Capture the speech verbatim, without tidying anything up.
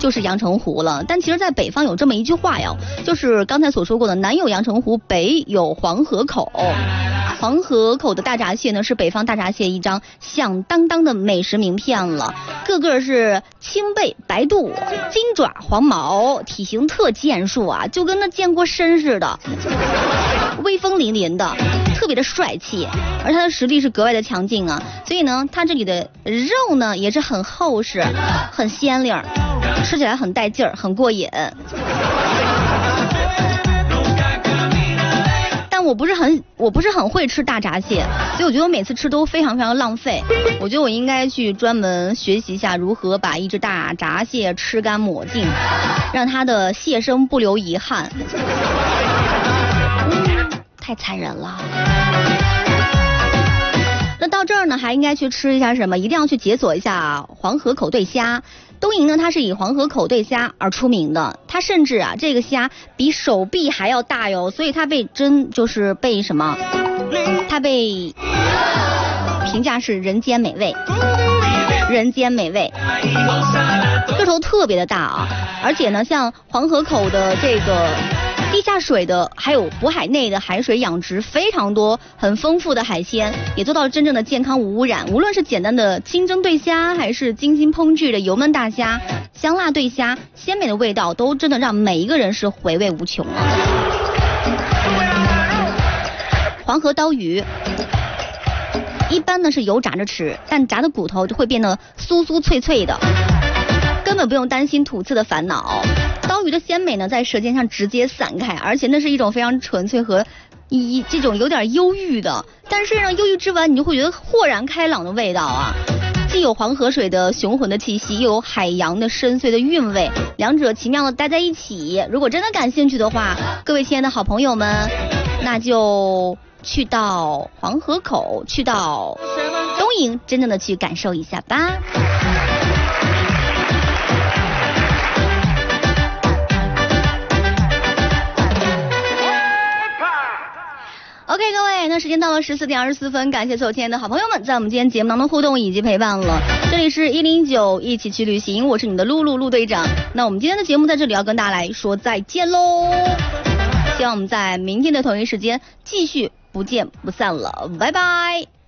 就是阳澄湖了。但其实在北方有这么一句话呀，就是刚才所说过的南有阳澄湖，北有黄河口。黄河口的大闸蟹呢，是北方大闸蟹一张响当当的美食名片了，个个是青背白肚、金爪黄毛，体型特健硕啊，就跟那见过身似的，威风凛凛的，特别的帅气，而他的实力是格外的强劲啊，所以呢，他这里的肉呢也是很厚实、很鲜亮，吃起来很带劲儿，很过瘾。但我不是很我不是很会吃大闸蟹，所以我觉得我每次吃都非常非常浪费。我觉得我应该去专门学习一下如何把一只大闸蟹吃干抹净，让它的蟹生不留遗憾。嗯，太残忍了。那到这儿呢，还应该去吃一下什么？一定要去解锁一下黄河口对虾。东营呢，它是以黄河口对虾而出名的，它甚至啊，这个虾比手臂还要大哟，所以它被真就是被什么？它被评价是人间美味，人间美味，个头特别的大啊，而且呢，像黄河口的这个地下水的还有渤海内的海水养殖非常多，很丰富的海鲜也做到了真正的健康无污染。无论是简单的清蒸对虾，还是精心烹制的油焖大虾、香辣对虾，鲜美的味道都真的让每一个人是回味无穷啊。黄河刀鱼一般呢是油炸着吃，但炸的骨头就会变得酥酥脆脆的，根本不用担心吐刺的烦恼。刀鱼的鲜美呢，在舌尖上直接散开，而且那是一种非常纯粹和一这种有点忧郁的，但是呢，忧郁之完你就会觉得豁然开朗的味道啊！既有黄河水的雄浑的气息，又有海洋的深邃的韵味，两者奇妙的待在一起。如果真的感兴趣的话，各位亲爱的好朋友们，那就去到黄河口，去到东营，真正的去感受一下吧。OK， 各位，那时间到了十四点二十四分，感谢所有亲爱的好朋友们在我们今天节目当中互动以及陪伴了。这里是一零九一起去旅行，我是你的露露陆队长。那我们今天的节目在这里要跟大家来说再见喽，希望我们在明天的同一时间继续不见不散了，拜拜。